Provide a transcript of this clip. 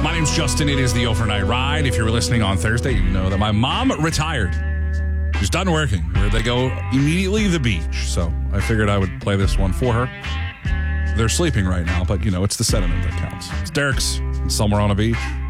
My name's Justin. It is the Overnight Ride. If you were listening on Thursday, you know that my mom retired. She's done working. Where they go immediately to the beach. So I figured I would play this one for her. They're sleeping right now, but, it's the sentiment that counts. It's Derek's somewhere on a beach.